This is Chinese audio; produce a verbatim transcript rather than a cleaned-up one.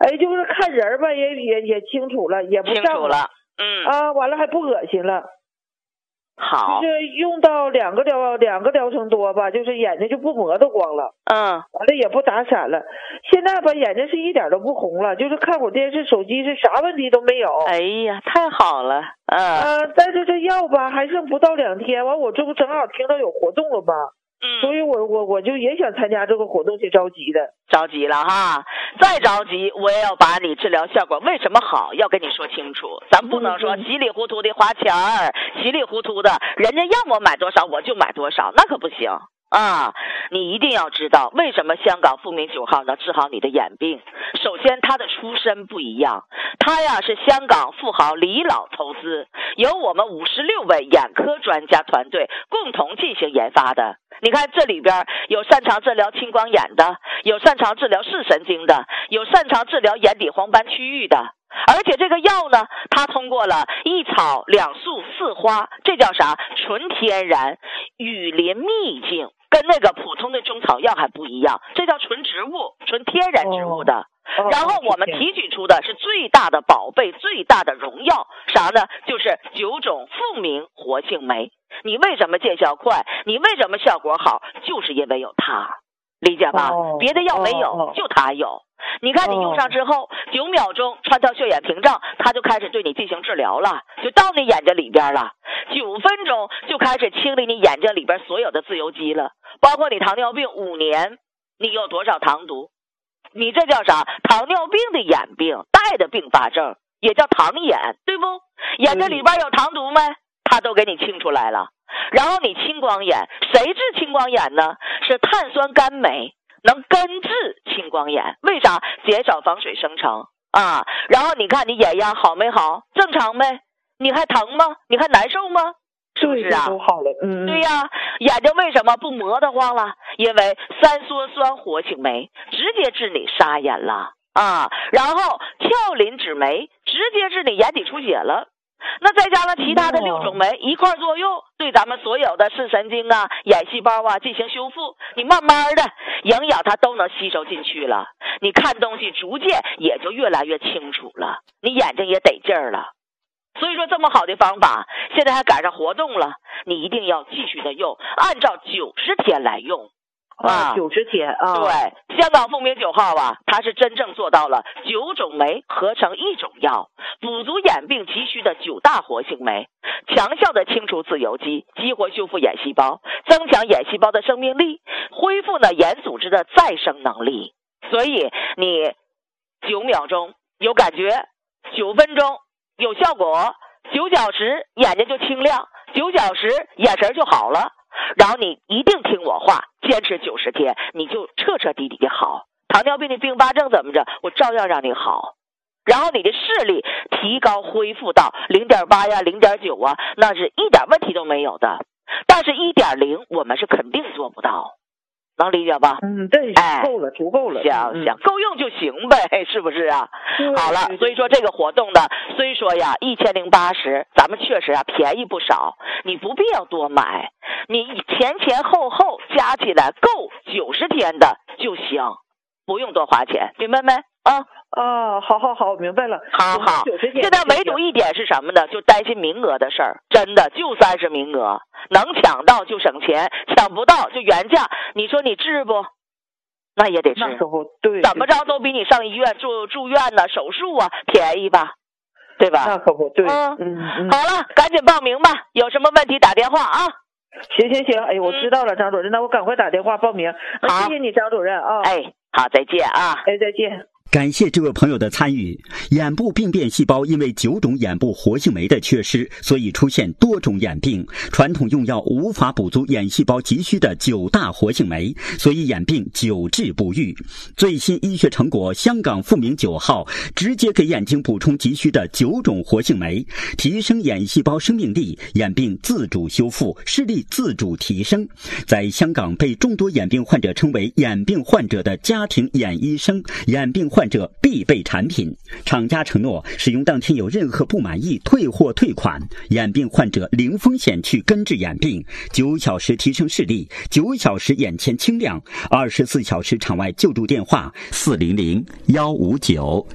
哎，就是看人吧，也也也清楚了，也不清楚了，嗯啊，完了还不恶心了。 好， 就是用到两个疗两个疗程多吧，就是眼睛就不磨得光了， 嗯， 完了也不打闪了。现在吧，眼睛是一点都不红了，就是看会儿电视、手机是啥问题都没有。 哎呀，太好了，嗯， 呃，但是这药吧还剩不到两天，完我这不正好听到有活动了吧？ 嗯， 所以我我我就也想参加这个活动，挺着急的。 着急了哈，再着急我也要把你治疗效果为什么好要跟你说清楚，咱不能说稀里糊涂的花钱儿，稀里糊涂的，人家要我买多少我就买多少，那可不行啊！你一定要知道为什么香港富民九号能治好你的眼病。首先它的出身不一样，它呀是香港富豪李老投资，由我们五十六位眼科专家团队共同进行研发的。你看这里边有擅长治疗青光眼的，有擅长治疗视神经的，有擅长治疗眼底黄斑区域的。而且这个药呢，它通过了一草两素四花，这叫啥？纯天然雨林秘境，跟那个普通的中草药还不一样，这叫纯植物、纯天然植物的。 哦、 然后我们提取出的是最大的宝贝、最大的荣耀，啥呢？就是九种复明活性酶。你为什么见效快？你为什么效果好？就是因为有它，理解吧？ 哦、 别的药没有， 哦、 就它有。你看你用上之后，九、哦、秒钟穿透血眼屏障，它就开始对你进行治疗了，就到你眼睛里边了。九分钟就开始清理你眼睛里边所有的自由基了，包括你糖尿病五年，你有多少糖毒？你这叫啥？糖尿病的眼病带的并发症，也叫糖眼，对不？眼睛里边有糖毒没？它都给你清出来了。然后你青光眼，谁治青光眼呢？是碳酸甘酶。能根治青光眼，为啥？减少房水生成啊。然后你看你眼压好没好？正常没？你还疼吗？你还难受吗？是不是啊？ 都好了，嗯， 对呀。眼睛为什么不磨得慌了？因为三羧酸活性酶直接治你沙眼了啊。然后鞘磷脂酶直接治你眼底出血了。那再加上其他的六种酶一块作用，对咱们所有的视神经啊、眼细胞啊进行修复，你慢慢的营养它都能吸收进去了，你看东西逐渐也就越来越清楚了，你眼睛也得劲儿了。所以说这么好的方法，现在还赶上活动了，你一定要继续的用，按照九十天来用。 啊，九十天啊！ 对，香港富民九号啊，它是真正做到了九种酶合成一种药，补足眼病急需的九大活性酶，强效的清除自由基，激活修复眼细胞，增强眼细胞的生命力，恢复呢眼组织的再生能力。所以你九秒钟有感觉，九分钟有效果，九小时眼睛就清亮，九小时眼神就好了。然后你一定听我话，坚持九十天，你就彻彻底底的好。糖尿病的并发症怎么着，我照样让你好。然后你的视力提高恢复到 零点八 呀 零点九 啊，那是一点问题都没有的。但是 一点零 我们是肯定做不到，能理解吧？ 嗯，对，够了，足够了， 行行，够用就行呗，是不是啊？好了，所以说这个活动呢，虽说呀一千零八十，咱们确实啊便宜不少，你不必要多买，你前前后后加起来够九十天的就行，不用多花钱，明白没？啊啊，好好好，明白了。 好好，现在唯独一点是什么呢？就担心名额的事儿，真的就三十名额，能抢到就省钱，抢不到就原价。你说你治不？那也得治。 那时候对， 怎么着都比你上医院住住院呢、手术啊便宜吧？对吧？ 那可不对。 嗯嗯嗯。 好了，赶紧报名吧，有什么问题打电话啊。 行行行，哎，我知道了，张主任，那我赶快打电话报名。好，谢谢你，张主任啊。 哎，好，再见啊。 哎，再见。 感谢这位朋友的参与。眼部病变细胞因为九种眼部活性酶的缺失，所以出现多种眼病。传统用药无法补足眼细胞急需的九大活性酶，所以眼病久治不愈。最新医学成果，香港富明九号直接给眼睛补充急需的九种活性酶，提升眼细胞生命力，眼病自主修复，视力自主提升。在香港被众多眼病患者称为眼病患者的家庭眼医生，眼病患者必备产品。厂家承诺使用当天有任何不满意退货退款，眼病患者零风险去根治眼病，九小时提升视力，九小时眼前清亮，二十四小时场外救助电话四零零一五九